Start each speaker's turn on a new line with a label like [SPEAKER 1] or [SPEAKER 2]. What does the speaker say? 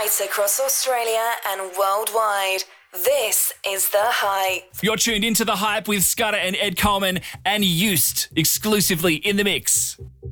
[SPEAKER 1] right across Australia and worldwide. This is The Hype.
[SPEAKER 2] You're tuned into The Hype with Scudder and Ed Coleman and Used exclusively in the mix.